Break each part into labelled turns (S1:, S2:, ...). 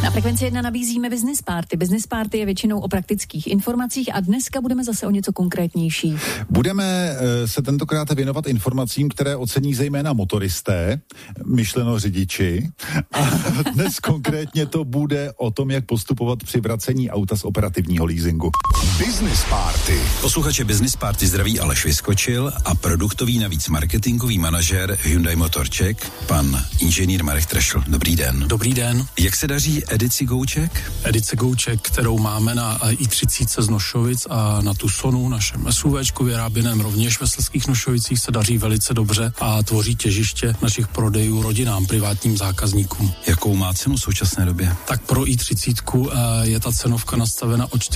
S1: Na Frekvenci 1 nabízíme Business Party. Business Party je většinou o praktických informacích a dneska budeme zase o něco konkrétnější.
S2: Budeme se tentokrát věnovat informacím, které ocení zejména motoristé, myšleno řidiči. A dnes konkrétně to bude o tom, jak postupovat při vracení auta z operativního leasingu.
S3: Business Party.
S4: Posluchače Business Party zdraví Aleš Vyskočil a produktový navíc marketingový manažer Hyundai Motorček, pan inženýr Marek Trešl. Dobrý den.
S5: Dobrý den.
S4: Jak se daří edici Gouček?
S5: Edice Gouček, kterou máme na i30 z Nošovic a na Tucsonu, našem SUVčku vyráběném rovněž ve Slezských Nošovicích, se daří velice dobře a tvoří těžiště našich prodejů rodinám, privátním zákazníkům.
S4: Jakou má cenu v současné době?
S5: Tak pro i30 je ta cenovka nastavena od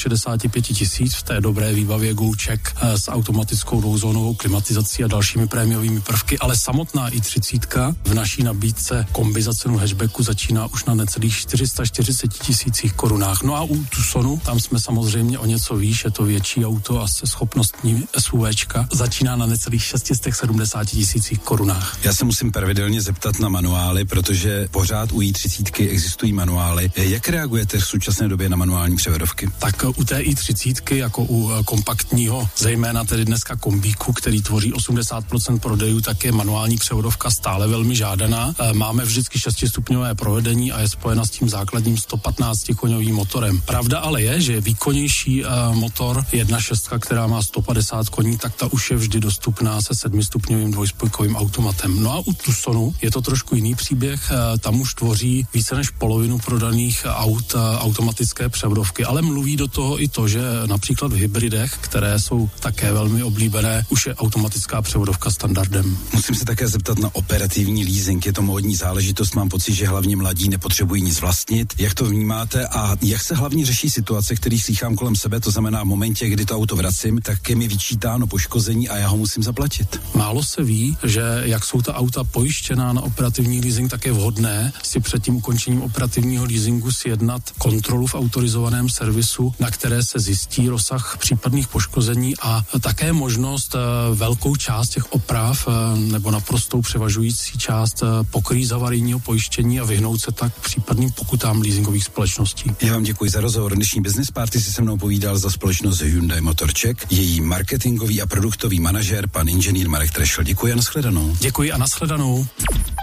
S5: 465 000 v té dobré výbavě Gouček s automatickou dvouzónovou klimatizací a dalšími prémiovými prvky, ale samotná i30 v naší nabídce kombi za cenu hatchbacku začíná už na necelých 440 000 korunách. No a u Tucsonu, tam jsme samozřejmě o něco výš, je to větší auto a se schopnostní SUVčka, začíná na necelých 670 000 korunách.
S4: Já se musím pravidelně zeptat na manuály, protože pořád u i30 existují manuály. Jak reagujete v současné době na manuální převodovky?
S5: Tak u té i30, jako u kompaktního, zejména tedy dneska kombíku, který tvoří 80% prodejů, tak je manuální převodovka stále velmi žádaná. Máme vždycky 6stupňové provedení a je spojena s tím základním 115-koňovým motorem. Pravda ale je, že výkonnější motor 1.6, která má 150 koní, tak ta už je vždy dostupná se 7stupňovým dvojspojkovým automatem. No a u Tucsonu je to trošku jiný příběh, tam už tvoří více než polovinu prodaných aut automatické převodovky, ale mluví do toho i to, že například v hybridech, které jsou také velmi oblíbené, už je automatická převodovka standardem.
S4: Musím se také zeptat na operativní leasing. Je to módní záležitost, mám pocit, že hlavně mladí nepotřebují nic vlastnit. Jak to vnímáte a jak se hlavně řeší situace, který slýchám kolem sebe, to znamená v momentě, kdy to auto vracím, tak je mi vyčítáno poškození a já ho musím zaplatit.
S5: Málo se ví, že jak jsou ta auta pojištěná na operativní leasing, tak je vhodné si před tím ukončením operativního leasingu sjednat kontrolu v autorizovaném servisu, na které se zjistí rozsah případných poškození a také možnost velkou část těch oprav nebo naprostou převažující část pokrýt z havarijního pojištění a vyhnout se tak případným pokutám leasingových společností.
S4: Já vám děkuji za rozhovor. Dnešní Business Party si se mnou povídal za společnost Hyundai Motorček, její marketingový a produktový manažer, pan inženýr Marek Trešl. Děkuji a nashledanou.
S5: Děkuji a nashledanou.